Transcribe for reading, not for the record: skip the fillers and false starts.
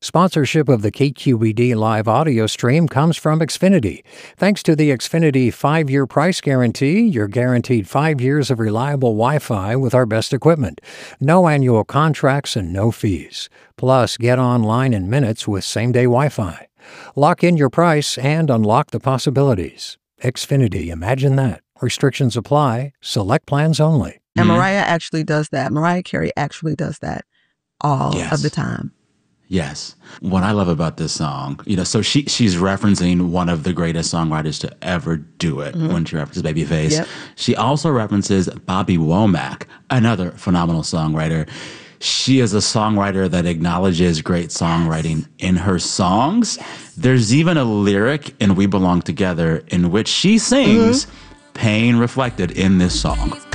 Sponsorship of the KQED live audio stream comes from Xfinity. Thanks to the Xfinity 5-year price guarantee, you're guaranteed 5 years of reliable Wi-Fi with our best equipment. No annual contracts and no fees. Plus, get online in minutes with same-day Wi-Fi. Lock in your price and unlock the possibilities. Xfinity, imagine that. Restrictions apply. Select plans only. And Mariah actually does that. Mariah Carey actually does that all of the time. Yes. What I love about this song, so she's referencing one of the greatest songwriters to ever do it when she references Babyface. Yep. She also references Bobby Womack, another phenomenal songwriter. She is a songwriter that acknowledges great songwriting in her songs. There's even a lyric in We Belong Together in which she sings pain reflected in this song.